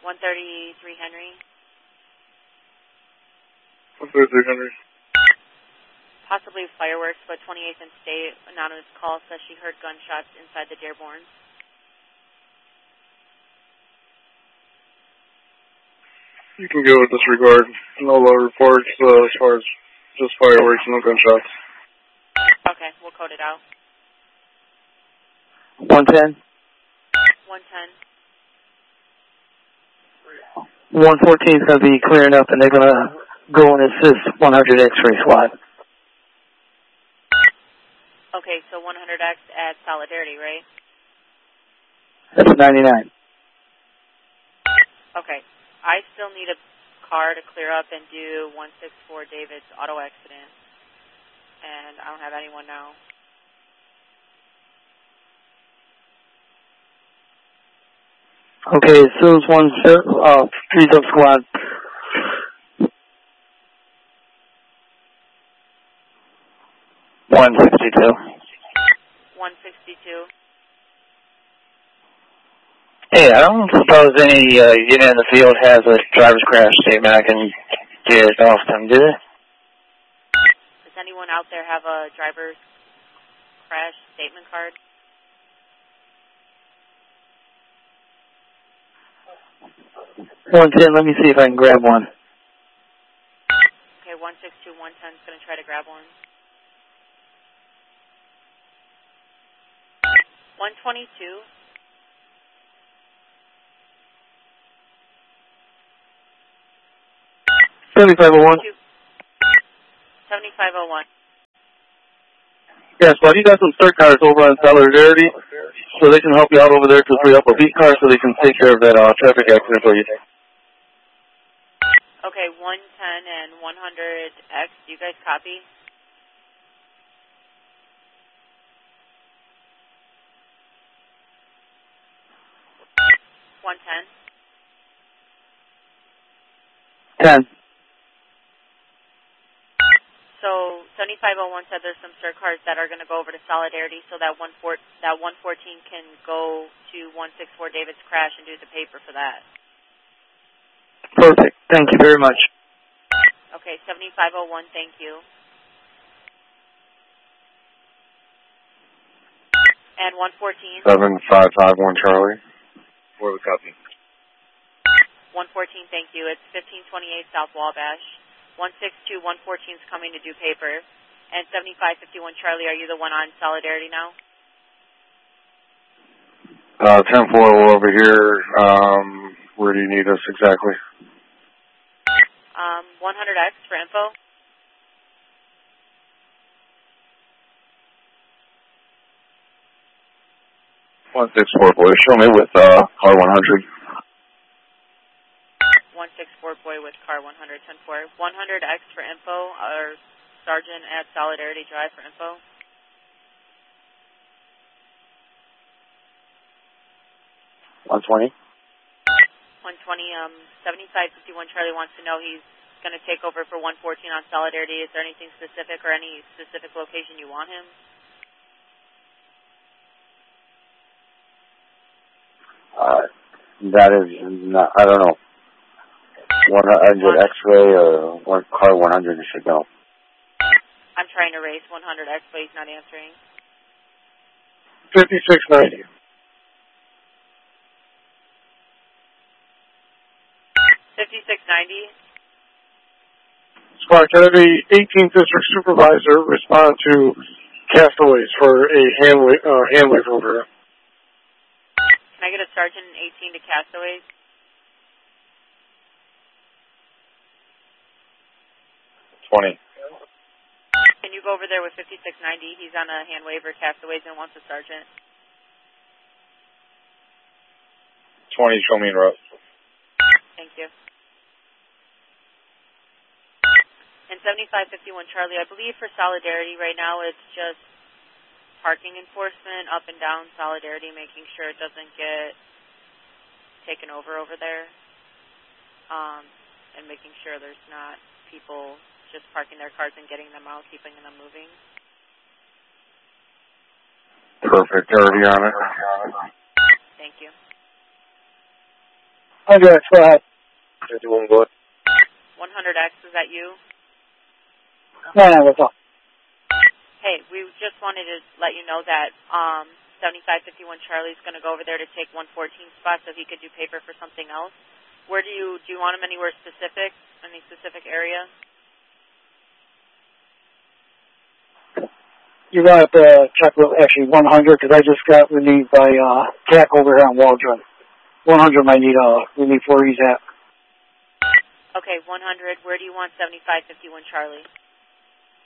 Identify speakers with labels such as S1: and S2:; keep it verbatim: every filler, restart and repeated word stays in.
S1: one thirty-three Henry.
S2: one thirty-three Henry.
S1: Possibly fireworks, but twenty-eighth and State, anonymous call says she heard gunshots inside the Dearborn.
S2: You can go with disregard. No low reports uh, as far as just fireworks, no gunshots.
S1: Okay, we'll code it out.
S3: one ten.
S1: one ten.
S3: one fourteen is going to be clearing up, and they're going to go and assist one hundred X-ray squad.
S1: Okay, so one hundred X at Solidarity, right?
S3: That's ninety-nine.
S1: Okay. I still need a car to clear up and do one sixty-four David's auto accident. And I don't have anyone now.
S3: Okay, as soon as one uh, frees up squad. one sixty-two.
S1: one sixty-two.
S3: Hey, I don't suppose any uh, unit in the field has a driver's crash statement I can get off them, do they?
S1: Does anyone out there have a driver's crash statement card?
S3: one ten, let me see if I can grab one.
S1: Okay, one six two one ten is going to try to grab one. one twenty-two.
S3: seventy-five oh one.
S1: seventy-five oh one.
S2: Yes, well, you got some cert cars over on Solidarity, so they can help you out over there to free up a beat car so they can take care of that uh, traffic accident for you.
S1: Okay, one ten and one hundred X, do you guys copy? one ten.
S3: ten.
S1: So seventy-five oh one said there's some cert cars that are going to go over to Solidarity so that one four, that one fourteen can go to one sixty-four David's crash and do the paper for that.
S3: Perfect. Thank you very much.
S1: Okay, seventy-five oh one, thank you. And one fourteen.
S2: seven five five one Charlie. Where we copy?
S1: one fourteen, thank you. It's fifteen twenty-eight South Wabash. one six two one fourteen is coming to do paper. And seventy-five fifty-one Charlie, are you the one on Solidarity now?
S2: Uh, ten four over here. Um, where do you need us exactly?
S1: Um, one hundred X for info.
S2: one six four, boy. Show me with uh, car one hundred.
S1: one six four boy with car one hundred, ten four. one hundred X for info, or Sergeant at Solidarity Drive for info.
S3: one twenty.
S1: one twenty, um, seventy-five fifty-one Charlie wants to know he's going to take over for one fourteen on Solidarity. Is there anything specific or any specific location you want him?
S4: Uh, that is not, I don't know. one hundred X-ray or one, car one hundred should go.
S1: I'm trying to raise one hundred X, but he's not answering.
S2: fifty-six ninety.
S1: fifty-six ninety.
S2: Squad Kennedy, eighteenth District Supervisor, respond to castaways for a hand, wa- uh, hand wave over here.
S1: Can I get a Sergeant in eighteen to Castaways?
S2: twenty.
S1: Can you go over there with fifty-six ninety? He's on a hand waiver, Castaways, and wants a Sergeant.
S2: twenty, show me in route.
S1: Thank you. And seventy-five fifty-one Charlie, I believe for Solidarity right now it's just parking enforcement up and down Solidarity, making sure it doesn't get taken over over there, um, and making sure there's not people just parking their cars and getting them out, keeping them moving.
S2: Perfect, already on it.
S1: Thank you.
S5: one hundred X, go ahead.
S2: fifty-one, go ahead.
S1: one hundred X, is that you?
S5: No, no, what's up?
S1: Hey, we just wanted to let you know that um, seventy-five fifty-one Charlie's going to go over there to take one fourteen spot so he could do paper for something else. Where do you, do you want him anywhere specific, any specific area?
S5: You're going to have to check with, actually, one hundred, because I just got relieved by uh, Jack over here on Waldron. one hundred might need uh, relief where he's at.
S1: Okay, one hundred. Where do you want seventy-five fifty-one Charlie?